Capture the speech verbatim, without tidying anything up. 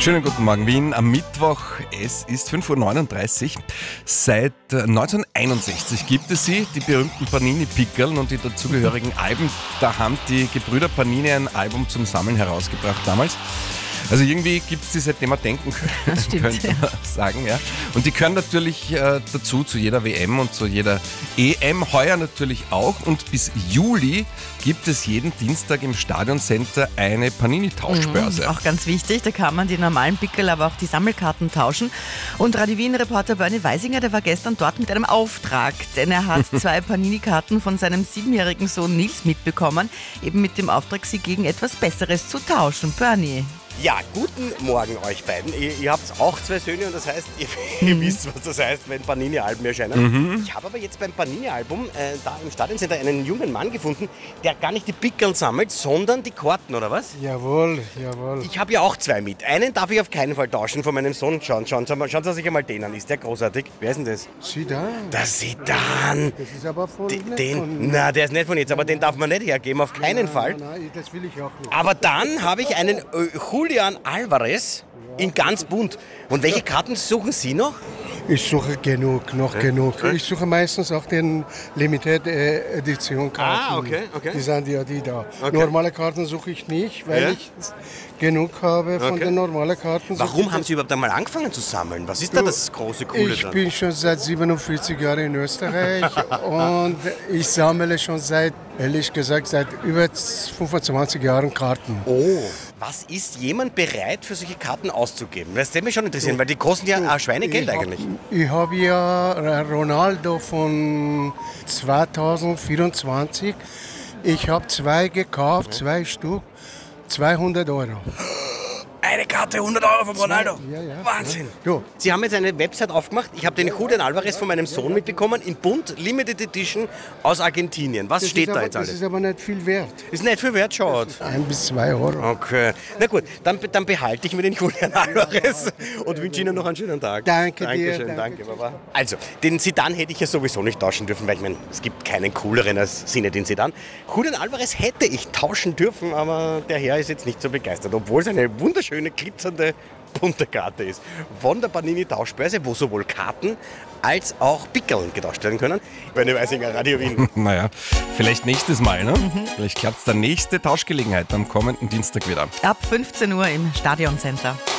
Schönen guten Morgen Wien am Mittwoch. Es ist fünf Uhr neununddreißig. Seit neunzehnhunderteinundsechzig gibt es sie, die berühmten Panini-Pickeln und die dazugehörigen Alben. Da haben die Gebrüder Panini ein Album zum Sammeln herausgebracht damals. Also irgendwie gibt es die, seitdem wir denken können, das stimmt, könnte man ja. sagen. Ja. Und die gehören natürlich äh, dazu, zu jeder W M und zu jeder E M. Heuer natürlich auch. Und bis Juli gibt es jeden Dienstag im Stadioncenter eine Panini-Tauschbörse. Mhm, auch ganz wichtig, da kann man die normalen Pickel, aber auch die Sammelkarten tauschen. Und Radio Wien-Reporter Bernie Weisinger, der war gestern dort mit einem Auftrag, denn er hat zwei Panini-Karten von seinem siebenjährigen Sohn Nils mitbekommen, eben mit dem Auftrag, sie gegen etwas Besseres zu tauschen. Bernie. Ja, guten Morgen euch beiden. Ihr, ihr habt auch zwei Söhne und das heißt, ihr, ihr wisst, was das heißt, wenn Panini-Alben erscheinen. Mhm. Ich habe aber jetzt beim Panini-Album äh, da im Stadioncenter einen jungen Mann gefunden, der gar nicht die Pickeln sammelt, sondern die Karten, oder was? Jawohl, jawohl. Ich habe ja auch zwei mit. Einen darf ich auf keinen Fall tauschen von meinem Sohn. Schauen, schauen, schauen, schauen Sie sich einmal den an. Ist der großartig? Wer ist denn das? Sidan. Das Sidan. Das ist aber voll D- nett den, von- Na, der ist nicht von jetzt, aber den darf man nicht hergeben, auf keinen Nein, Fall. Nein, das will ich auch nicht. Aber dann habe ich einen äh, Julian Alvarez in ganz bunt. Und welche Karten suchen Sie noch? Ich suche genug, noch genug. Ich suche meistens auch den Limited äh, Edition Karten. Ah, okay, okay. Die sind ja die da. Okay. Normale Karten suche ich nicht, weil Ja? ich genug habe von Okay. den normalen Karten. Warum haben Sie überhaupt einmal angefangen zu sammeln? Was ist da das große Coole Ich dran? bin schon seit siebenundvierzig Jahren in Österreich und ich sammle schon seit, ehrlich gesagt, seit über fünfundzwanzig Jahren Karten. Oh, was ist jemand bereit für solche Karten auszugeben? Das würde mich schon interessieren, weil die kosten ja ein Schweinegeld Ich hab- eigentlich. Ich habe ja Ronaldo von zweitausendvierundzwanzig. Ich habe zwei gekauft, zwei Stück, zweihundert Euro. Eine Karte, hundert Euro von Ronaldo. Ja, ja. Wahnsinn. Ja. Sie haben jetzt eine Website aufgemacht. Ich habe den Julian Alvarez von meinem Sohn mitbekommen, in bunt, Limited Edition aus Argentinien. Was Das steht ist da aber, jetzt Das alles? ist aber nicht viel wert. Ist nicht viel wert, schaut. Ein bis zwei Euro. Okay. Na gut, dann, dann behalte ich mir den Julian Alvarez und wünsche Ihnen noch einen schönen Tag. Danke dir, Dankeschön, danke danke, Baba. Also, den Zidane hätte ich ja sowieso nicht tauschen dürfen, weil ich meine, es gibt keinen cooleren als Zinedine Zidane. Julian Alvarez hätte ich tauschen dürfen, aber der Herr ist jetzt nicht so begeistert, obwohl es eine wunderschöne, glitzernde, bunte Karte ist. Von der Panini-Tauschbörse, wo sowohl Karten als auch Pickeln getauscht werden können. Bernie Weisinger, Radio Wien. Naja, vielleicht nächstes Mal, ne? Vielleicht klappt es der nächste Tauschgelegenheit am kommenden Dienstag wieder. Ab fünfzehn Uhr im Stadioncenter.